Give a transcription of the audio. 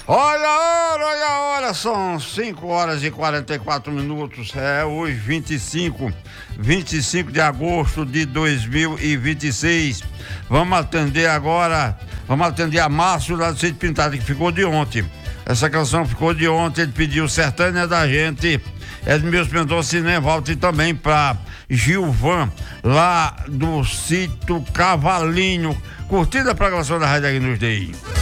Olha a hora, são 5 horas e 44 minutos, hoje 25 de agosto de 2026. Vamos atender a Márcio lá do Sítio Pintado, que ficou de ontem. Essa canção ficou de ontem, ele pediu Sertânia da Gente, Edmilson Mendonça e Nevaldo, e também para Gilvan, lá do Sítio Cavalinho, curtindo a programação da Rádio Agnus Dei.